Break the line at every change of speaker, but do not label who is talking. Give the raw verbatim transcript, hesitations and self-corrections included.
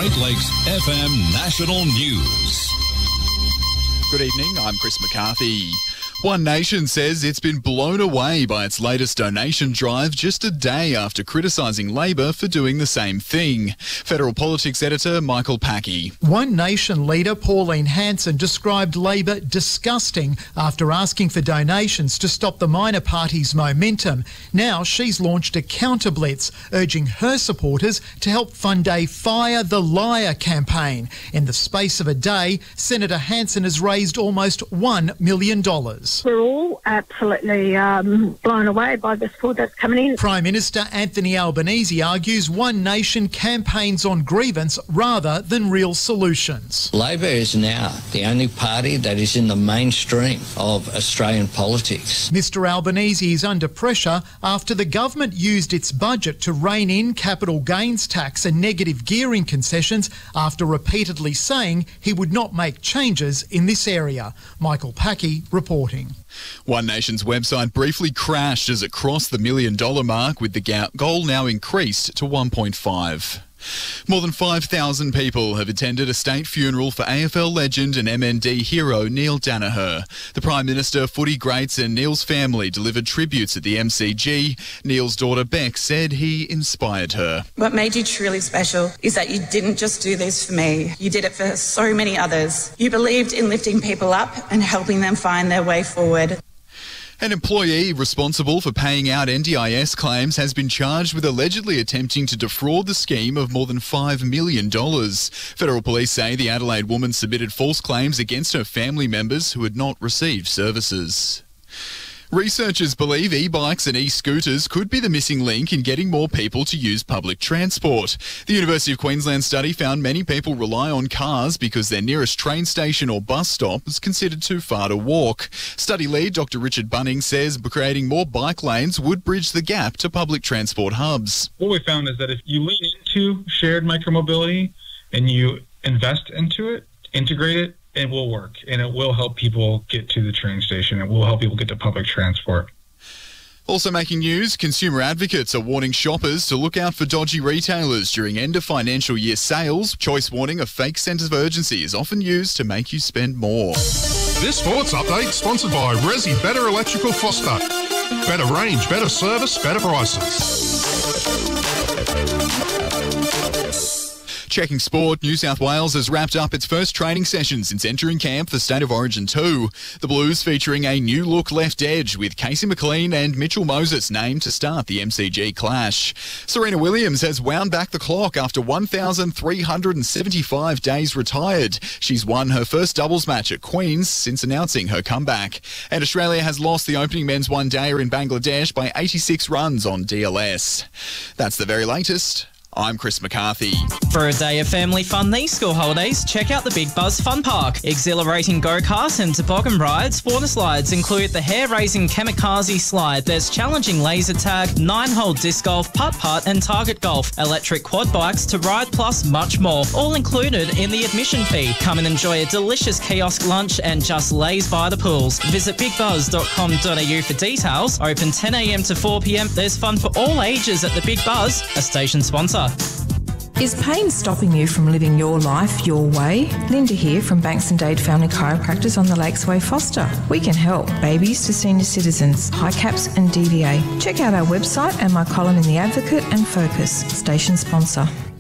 Great Lakes F M National News.
Good evening, I'm Chris McCarthy. One Nation says it's been blown away by its latest donation drive just a day after criticising Labor for doing the same thing. Federal Politics editor Michael Packey.
One Nation leader Pauline Hanson described Labor disgusting after asking for donations to stop the minor party's momentum. Now she's launched a counter blitz, urging her supporters to help fund a Fire the Liar campaign. In the space of a day, Senator Hanson has raised almost one million dollars.
We're all absolutely um, blown away by the support that's coming in.
Prime Minister Anthony Albanese argues One Nation campaigns on grievance rather than real solutions.
Labor is now the only party that is in the mainstream of Australian politics.
Mister Albanese is under pressure after the government used its budget to rein in capital gains tax and negative gearing concessions after repeatedly saying he would not make changes in this area. Michael Packey reporting.
One Nation's website briefly crashed as it crossed the million dollar mark, with the goal now increased to one point five. More than five thousand people have attended a state funeral for A F L legend and M N D hero Neil Daniher. The Prime Minister, footy greats and Neil's family delivered tributes at the M C G. Neil's daughter Beck said he inspired her.
What made you truly special is that you didn't just do this for me. You did it for so many others. You believed in lifting people up and helping them find their way forward.
An employee responsible for paying out N D I S claims has been charged with allegedly attempting to defraud the scheme of more than five million dollars. Federal police say the Adelaide woman submitted false claims against her family members who had not received services. Researchers believe e-bikes and e-scooters could be the missing link in getting more people to use public transport. The University of Queensland study found many people rely on cars because their nearest train station or bus stop is considered too far to walk. Study lead Doctor Richard Bunning says creating more bike lanes would bridge the gap to public transport hubs.
What we found is that if you lean into shared micromobility and you invest into it, integrate it, it will work, and it will help people get to the train station. It will help people get to public transport.
Also making news, consumer advocates are warning shoppers to look out for dodgy retailers during end of financial year sales. Choice warning, a fake sense of urgency, is often used to make you spend more.
This sports update sponsored by Resi Better Electrical Foster. Better range, better service, better prices.
Checking sport, New South Wales has wrapped up its first training session since entering camp for State of Origin two. The Blues featuring a new look left edge with Casey McLean and Mitchell Moses named to start the M C G clash. Serena Williams has wound back the clock after one thousand three hundred seventy-five days retired. She's won her first doubles match at Queen's since announcing her comeback. And Australia has lost the opening men's one-dayer in Bangladesh by eighty-six runs on D L S. That's the very latest. I'm Chris McCarthy.
For a day of family fun these school holidays, check out the Big Buzz Fun Park. Exhilarating go-karts and toboggan rides, water slides include the hair-raising kamikaze slide. There's challenging laser tag, nine-hole disc golf, putt-putt and target golf, electric quad bikes to ride, plus much more. All included in the admission fee. Come and enjoy a delicious kiosk lunch and just laze by the pools. Visit big buzz dot com dot a u for details. Open ten a m to four p m. There's fun for all ages at the Big Buzz, a station sponsor.
Is pain stopping you from living your life your way? Linda here from Banks and Dade Family Chiropractors on the Lakes Way, Foster. We can help babies to senior citizens, high caps and D V A. Check out our website and my column in The Advocate and Focus, station sponsor.